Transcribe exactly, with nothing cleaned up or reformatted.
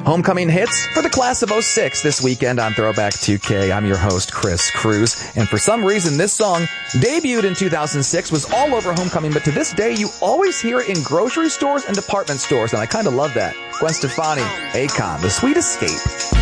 Homecoming hits for the class of oh six this weekend on Throwback two K. I'm your host, Chris Cruz. And for some reason, this song debuted in two thousand six, was all over Homecoming, but to this day, you always hear it in grocery stores and department stores, and I kind of love that. Gwen Stefani, Akon, The Sweet Escape.